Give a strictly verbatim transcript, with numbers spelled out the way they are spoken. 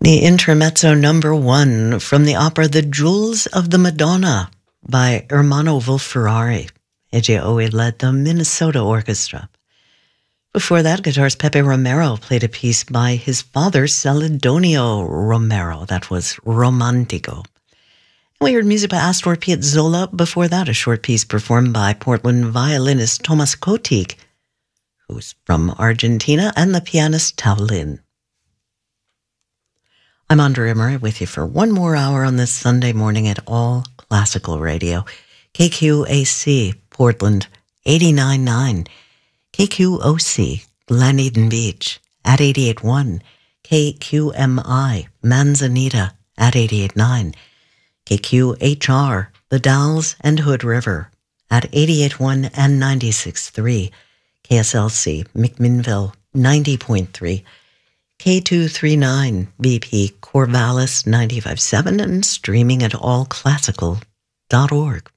The intermezzo number one from the opera The Jewels of the Madonna by Ermanno Wolf-Ferrari. E J. Owe led the Minnesota Orchestra. Before that, guitarist Pepe Romero played a piece by his father, Celedonio Romero. That was Romantico. We heard music by Astor Piazzolla. Before that, a short piece performed by Portland violinist Tomas Kotik, who's from Argentina, and the pianist Tao Lin. I'm Andrea Murray with you for one more hour on this Sunday morning at All Classical Radio. K Q A C, Portland, eighty-nine point nine. K Q O C, Glen Eden Beach, at eighty-eight point one. K Q M I, Manzanita, at eighty-eight point nine. K Q H R, The Dalles and Hood River, at eighty-eight point one and ninety-six point three. K S L C, McMinnville, ninety point three. K two thirty-nine B P Corvallis ninety-five point seven and streaming at all classical dot org.